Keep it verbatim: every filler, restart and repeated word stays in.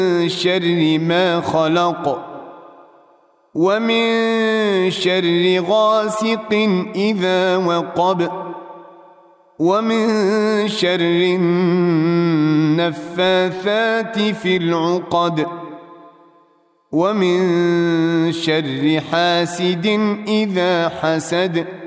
شر ما خلق ومن شر غاسق إذا وقب ومن شر النفاثات في العقد ومن شر حاسد إذا حسد